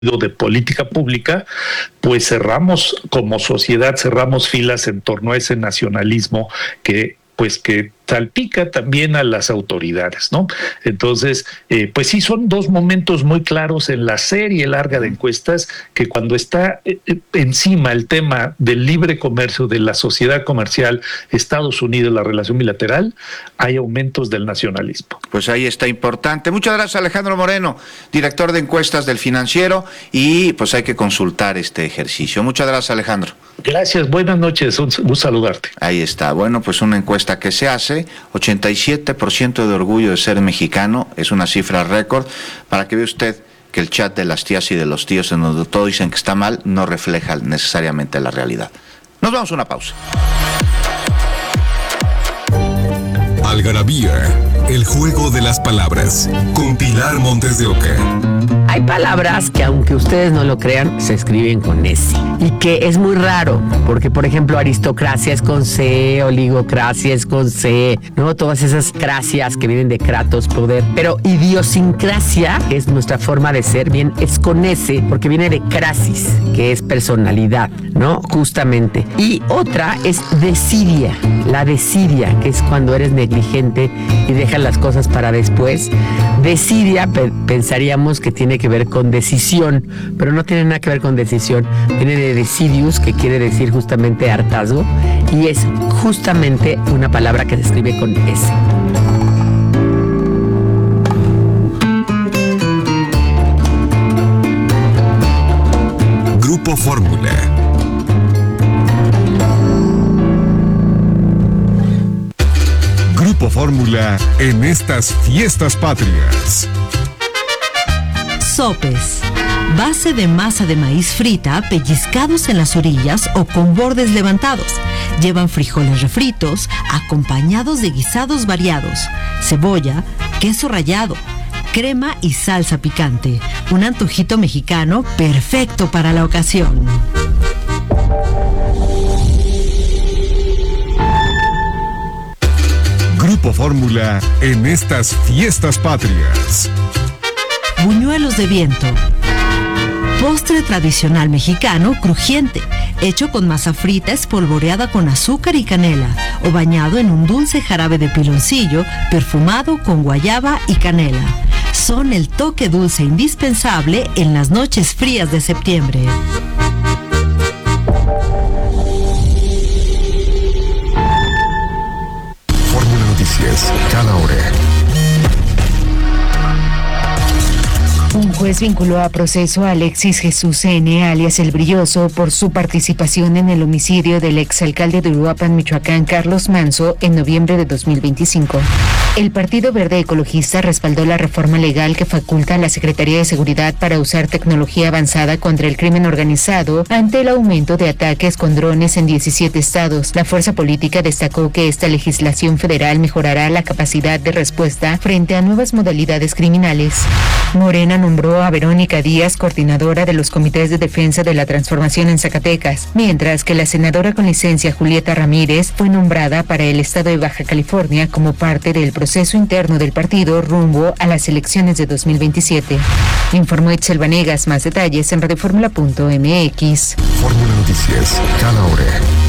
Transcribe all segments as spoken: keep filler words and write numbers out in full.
de política pública, pues cerramos como sociedad, cerramos filas en torno a ese nacionalismo que pues que salpica también a las autoridades, ¿no? Entonces, eh, pues sí, son dos momentos muy claros en la serie larga de encuestas que cuando está eh, encima el tema del libre comercio, de la sociedad comercial, Estados Unidos, la relación bilateral, hay aumentos del nacionalismo. Pues ahí está importante. Muchas gracias, Alejandro Moreno, director de encuestas del Financiero, y pues hay que consultar este ejercicio. Muchas gracias, Alejandro. Gracias, buenas noches, un gusto saludarte. Ahí está, bueno, pues una encuesta que se hace, ochenta y siete por ciento de orgullo de ser mexicano, es una cifra récord, para que vea usted que el chat de las tías y de los tíos en donde todos dicen que está mal, no refleja necesariamente la realidad. Nos vamos a una pausa. Algarabía, el juego de las palabras, con Pilar Montes de Oca. Hay palabras que, aunque ustedes no lo crean, se escriben con S. Y que es muy raro, porque, por ejemplo, aristocracia es con C, oligocracia es con C, ¿no? Todas esas cracias que vienen de kratos, poder. Pero idiosincrasia, que es nuestra forma de ser, bien, es con S, porque viene de crasis, que es personalidad, ¿no? Justamente. Y otra es desidia, la desidia, que es cuando eres negligente y dejas las cosas para después. Desidia, pe- pensaríamos que tiene que ver con decisión, pero no tiene nada que ver con decisión, viene de decidius, que quiere decir justamente hartazgo, y es justamente una palabra que se escribe con S. Grupo Fórmula. Grupo Fórmula en estas fiestas patrias. Sopes. Base de masa de maíz frita, pellizcados en las orillas o con bordes levantados. Llevan frijoles refritos, acompañados de guisados variados, cebolla, queso rallado, crema y salsa picante. Un antojito mexicano perfecto para la ocasión. Grupo Fórmula en estas fiestas patrias. Buñuelos de viento. Postre tradicional mexicano crujiente, hecho con masa frita espolvoreada con azúcar y canela o bañado en un dulce jarabe de piloncillo perfumado con guayaba y canela. Son el toque dulce indispensable en las noches frías de septiembre. Fórmula Noticias, cada hora. Un juez vinculó a proceso a Alexis Jesús N., alias El Brilloso, por su participación en el homicidio del exalcalde de Uruapan, Michoacán, Carlos Manzo, en noviembre de dos mil veinticinco. El Partido Verde Ecologista respaldó la reforma legal que faculta a la Secretaría de Seguridad para usar tecnología avanzada contra el crimen organizado ante el aumento de ataques con drones en diecisiete estados. La fuerza política destacó que esta legislación federal mejorará la capacidad de respuesta frente a nuevas modalidades criminales. Morena nombró a Verónica Díaz coordinadora de los comités de defensa de la transformación en Zacatecas, mientras que la senadora con licencia Julieta Ramírez fue nombrada para el estado de Baja California como parte del proceso interno del partido rumbo a las elecciones de dos mil veintisiete. Informó Itzel Vanegas. Más detalles en radioformula punto m x. Fórmula Noticias, cada hora.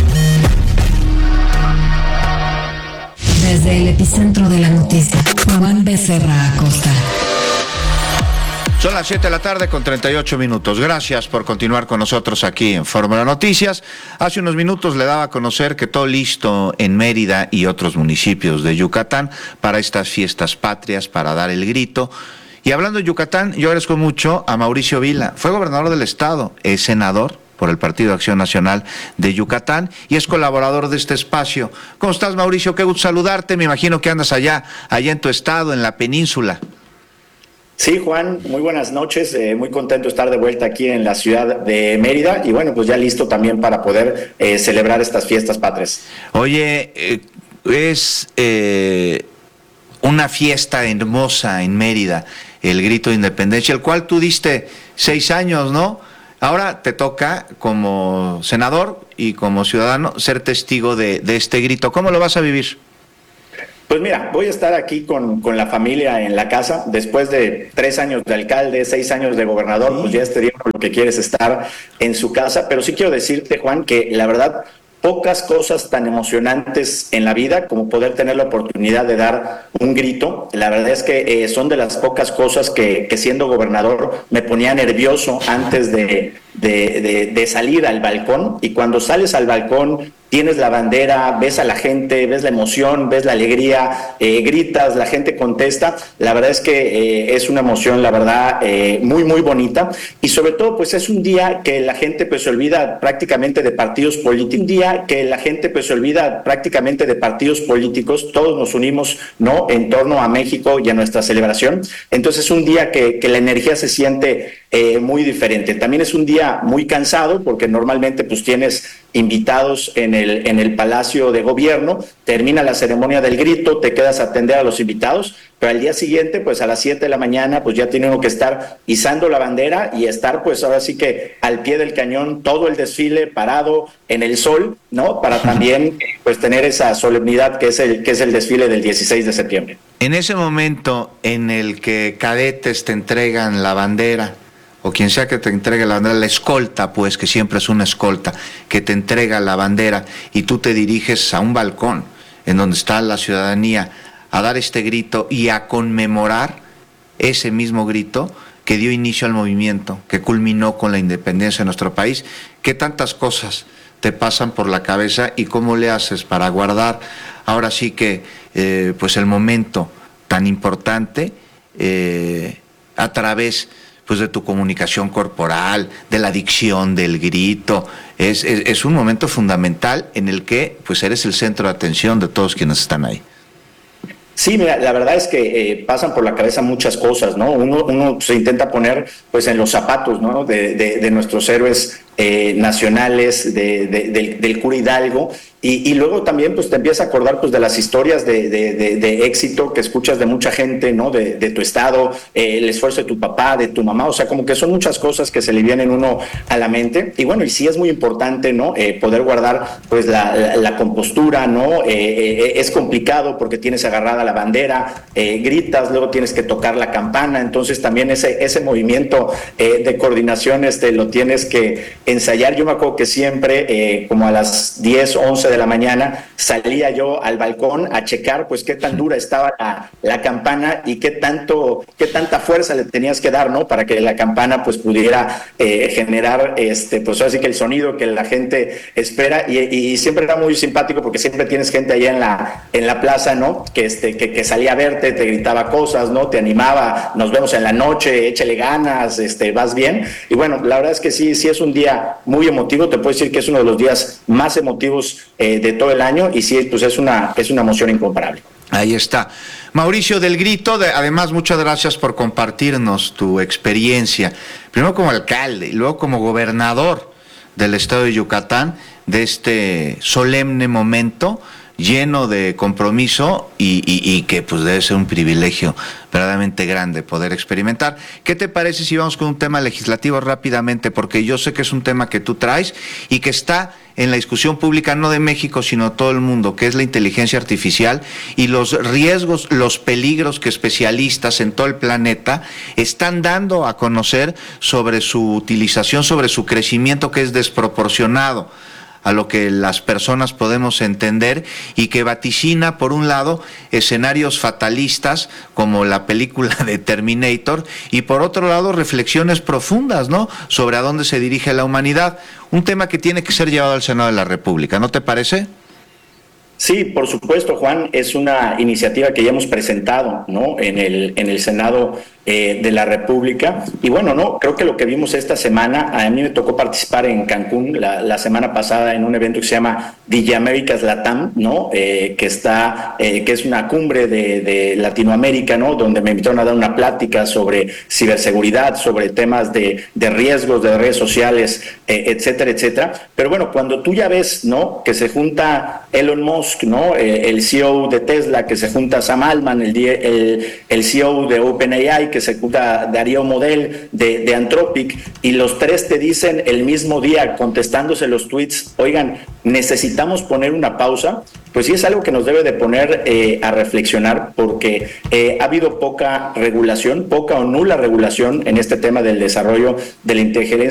Desde el epicentro de la noticia, Juan Becerra Acosta. Son las siete de la tarde con treinta y ocho minutos. Gracias por continuar con nosotros aquí en Fórmula Noticias. Hace unos minutos le daba a conocer que todo listo en Mérida y otros municipios de Yucatán para estas fiestas patrias, para dar el grito. Y hablando de Yucatán, yo agradezco mucho a Mauricio Vila. Fue gobernador del estado, es senador por el Partido de Acción Nacional de Yucatán y es colaborador de este espacio. ¿Cómo estás, Mauricio? Qué gusto saludarte. Me imagino que andas allá, allá en tu estado, en la península. Sí, Juan, muy buenas noches, eh, muy contento de estar de vuelta aquí en la ciudad de Mérida y bueno, pues ya listo también para poder eh, celebrar estas fiestas patrias. Oye, eh, es eh, una fiesta hermosa en Mérida, el Grito de Independencia, el cual tú diste seis años, ¿no? Ahora te toca como senador y como ciudadano ser testigo de, de este grito. ¿Cómo lo vas a vivir? Pues mira, voy a estar aquí con, con la familia en la casa. Después de tres años de alcalde, seis años de gobernador, pues ya este día lo que quieres es estar en su casa. Pero sí quiero decirte, Juan, que la verdad, pocas cosas tan emocionantes en la vida como poder tener la oportunidad de dar un grito. La verdad es que eh, son de las pocas cosas que, que siendo gobernador me ponía nervioso antes de, de, de, de salir al balcón. Y cuando sales al balcón, tienes la bandera, ves a la gente, ves la emoción, ves la alegría, eh, gritas, la gente contesta. La verdad es que eh, es una emoción, la verdad, eh, muy, muy bonita. Y sobre todo, pues es un día que la gente pues se olvida prácticamente de partidos políticos. Un día que la gente pues se olvida prácticamente de partidos políticos. Todos nos unimos, ¿no?, en torno a México y a nuestra celebración. Entonces es un día que, que la energía se siente eh, muy diferente. También es un día muy cansado porque normalmente pues tienes invitados en el, en el Palacio de Gobierno, termina la ceremonia del grito, te quedas a atender a los invitados, pero al día siguiente, pues a las siete de la mañana, pues ya tiene uno que estar izando la bandera y estar pues ahora sí que al pie del cañón, todo el desfile parado en el sol, ¿no? Para también pues tener esa solemnidad que es el, que es el desfile del dieciséis de septiembre. En ese momento en el que cadetes te entregan la bandera, o quien sea que te entregue la bandera, la escolta, pues, que siempre es una escolta, que te entrega la bandera y tú te diriges a un balcón en donde está la ciudadanía a dar este grito y a conmemorar ese mismo grito que dio inicio al movimiento, que culminó con la independencia de nuestro país. ¿Qué tantas cosas te pasan por la cabeza y cómo le haces para guardar ahora sí que eh, pues el momento tan importante eh, a través pues de tu comunicación corporal, de la dicción, del grito? Es, es, es un momento fundamental en el que pues eres el centro de atención de todos quienes están ahí. Sí, mira, la verdad es que eh, pasan por la cabeza muchas cosas, ¿no? Uno, uno se intenta poner pues en los zapatos, ¿no?, de, de, de nuestros héroes eh, nacionales, de, de, del, del cura Hidalgo, y, y luego también pues te empiezas a acordar pues de las historias de, de, de, de éxito que escuchas de mucha gente, ¿no?, de, de tu estado, eh, el esfuerzo de tu papá, de tu mamá, o sea, como que son muchas cosas que se le vienen uno a la mente. Y bueno, y sí es muy importante, ¿no?, eh, poder guardar pues la, la, la compostura, ¿no? Eh, eh, es complicado porque tienes agarrada la bandera, eh, gritas, luego tienes que tocar la campana, entonces también ese, ese movimiento eh, de coordinación este, lo tienes que ensayar. Yo me acuerdo que siempre eh, como a las diez, once de la mañana salía yo al balcón a checar pues qué tan dura estaba la, la campana y qué tanto, qué tanta fuerza le tenías que dar, ¿no?, para que la campana pues pudiera eh, generar este, pues así que el sonido que la gente espera, y, y siempre era muy simpático porque siempre tienes gente allá en la, en la plaza, ¿no?, que este, que, que salía a verte, te gritaba cosas, ¿no?, te animaba, nos vemos en la noche, échale ganas, este, vas bien. Y bueno, la verdad es que sí, sí es un día muy emotivo, te puedo decir que es uno de los días más emotivos eh, de todo el año, y sí, pues es una, es una emoción incomparable. Ahí está. Mauricio del Grito, de, además muchas gracias por compartirnos tu experiencia, primero como alcalde y luego como gobernador del estado de Yucatán, de este solemne momento lleno de compromiso y, y, y que pues debe ser un privilegio verdaderamente grande poder experimentar. ¿Qué te parece si vamos con un tema legislativo rápidamente? Porque yo sé que es un tema que tú traes y que está en la discusión pública no de México sino todo el mundo, que es la inteligencia artificial y los riesgos, los peligros que especialistas en todo el planeta están dando a conocer sobre su utilización, sobre su crecimiento, que es desproporcionado a lo que las personas podemos entender, y que vaticina, por un lado, escenarios fatalistas como la película de Terminator, y por otro lado, reflexiones profundas, ¿no?, sobre a dónde se dirige la humanidad. Un tema que tiene que ser llevado al Senado de la República, ¿no te parece? Sí, por supuesto, Juan, es una iniciativa que ya hemos presentado, ¿no?, en el, en el Senado eh, de la República. Y bueno, no, creo que lo que vimos esta semana, a mí me tocó participar en Cancún la, la semana pasada en un evento que se llama DJ Américas Latam, ¿no?, eh, que está, eh, que es una cumbre de, de Latinoamérica, ¿no?, donde me invitaron a dar una plática sobre ciberseguridad, sobre temas de, de riesgos de redes sociales, eh, etcétera, etcétera. Pero bueno, cuando tú ya ves, ¿no?, que se junta Elon Musk, ¿no?, eh, el C E O de Tesla, que se junta Sam Altman, el, el, el C E O de OpenAI, que ejecuta Darío Model de, de Anthropic, y los tres te dicen el mismo día, contestándose los tweets, oigan, necesitamos poner una pausa, pues sí es algo que nos debe de poner eh, a reflexionar, porque eh, ha habido poca regulación, poca o nula regulación en este tema del desarrollo de la inteligencia